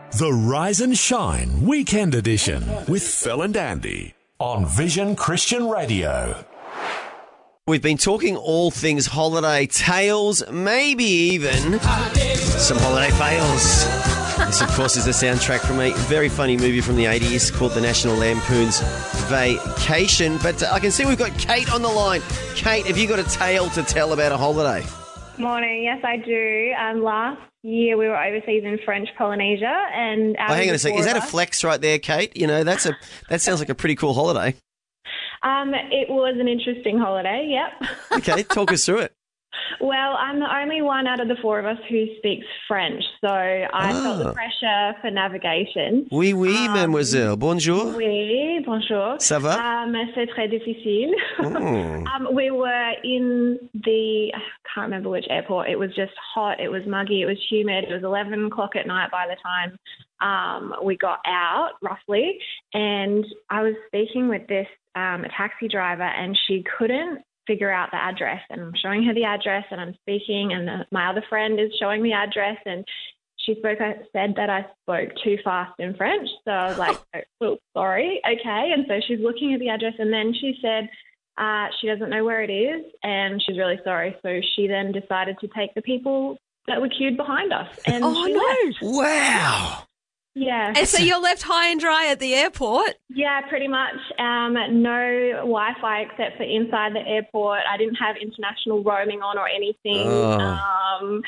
The Rise and Shine Weekend Edition with Phil and Andy on Vision Christian Radio. We've been talking all things holiday tales, maybe even some holiday fails. This, of course, is the soundtrack from a very funny movie from the 80s called The National Lampoon's Vacation. But I can see we've got Kate on the line. Kate, have you got a tale to tell about a holiday? Morning, yes I do. Last year we were overseas in French Polynesia and... hang on a second, is that a flex right there, Kate? You know, that sounds like a pretty cool holiday. It was an interesting holiday, yep. Okay, talk us through it. Well, I'm the only one out of the four of us who speaks French, so I felt the pressure for navigation. Oui, mademoiselle. Bonjour. Oui, bonjour. Ça va? C'est très difficile. We were in I can't remember which airport. It was just hot, it was muggy, it was humid. It was 11 o'clock at night by the time we got out, roughly. And I was speaking with this a taxi driver, and she couldn't figure out the address, and I'm showing her the address and I'm speaking, and my other friend is showing the address, and said that I spoke too fast in French. So I was like, oh, sorry, okay. And so she's looking at the address, and then she said she doesn't know where it is and she's really sorry. So she then decided to take the people that were queued behind us. And left. Wow. Yeah. And so you're left high and dry at the airport? Yeah, pretty much. No Wi-Fi except for inside the airport. I didn't have international roaming on or anything. Oh.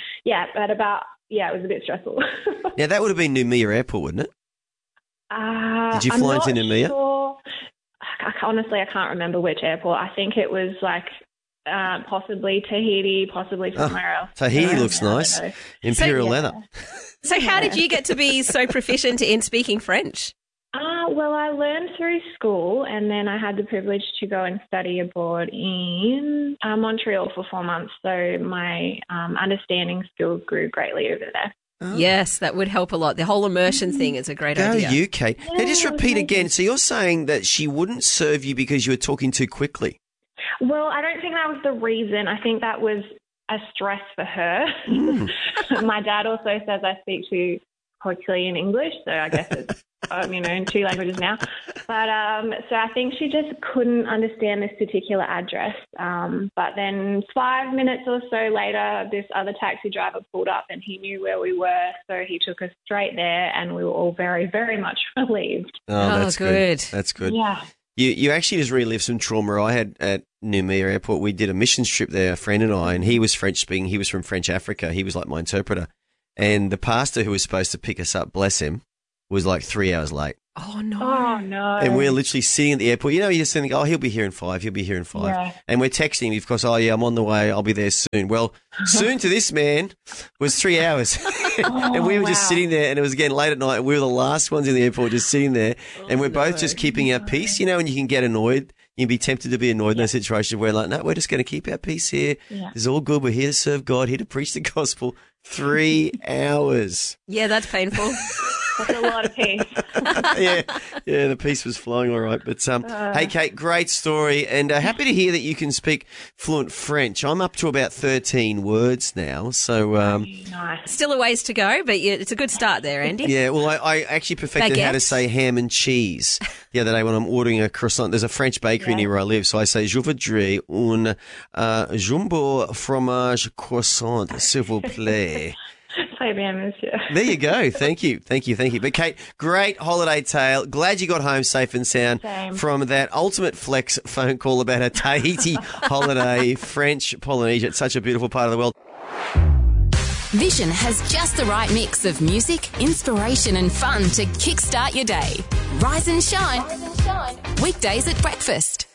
It was a bit stressful. Now, that would have been Noumea Airport, wouldn't it? Did you fly into Noumea? Sure. Honestly, I can't remember which airport. I think it was possibly Tahiti, possibly somewhere else. Tahiti looks nice. Imperial leather. So how did you get to be so proficient in speaking French? Well, I learned through school, and then I had the privilege to go and study abroad in Montreal for 4 months. So my understanding skills grew greatly over there. Oh. Yes, that would help a lot. The whole immersion thing is a great idea. Go you, Kate. Now just repeat again. So you're saying that she wouldn't serve you because you were talking too quickly? Well, I don't think that was the reason. I think that was a stress for her. My dad also says I speak too quickly in English, so I guess it's, in 2 languages now. But so I think she just couldn't understand this particular address. But then 5 minutes or so later, this other taxi driver pulled up and he knew where we were, so he took us straight there, and we were all very, very much relieved. Oh, that's good. That's good. Yeah. You actually just relived some trauma I had at Noumea Airport. We did a missions trip there, a friend and I, and he was French-speaking. He was from French Africa. He was like my interpreter. And the pastor who was supposed to pick us up, bless him, was like 3 hours late. Oh, no. Oh, no. And we're literally sitting at the airport. You know, you're just thinking, he'll be here in 5. He'll be here in 5. Yeah. And we're texting him, of course, I'm on the way. I'll be there soon. Well, soon to this man was 3 hours. And we were just sitting there, and it was getting late at night, and we were the last ones in the airport just sitting there. And we're both just keeping our peace. You know, when you can get annoyed, you'd be tempted to be annoyed in that situation where like, no, we're just going to keep our peace here. Yeah. It's all good. We're here to serve God, here to preach the gospel. 3 hours. Yeah, that's painful. That's a lot of peace. yeah, the peace was flowing all right. But hey, Kate, great story, and happy to hear that you can speak fluent French. I'm up to about 13 words now, so nice. Still a ways to go, but it's a good start there, Andy. Yeah, well, I actually perfected how to say ham and cheese the other day when I'm ordering a croissant. There's a French bakery near where I live, so I say je voudrais un jumbo fromage croissant, s'il vous plaît. Très bien, monsieur. There you go. Thank you. But Kate, great holiday tale. Glad you got home safe and sound from that ultimate flex phone call about a Tahiti holiday, French Polynesia. It's such a beautiful part of the world. Vision has just the right mix of music, inspiration and fun to kickstart your day. Rise and shine. Weekdays at breakfast.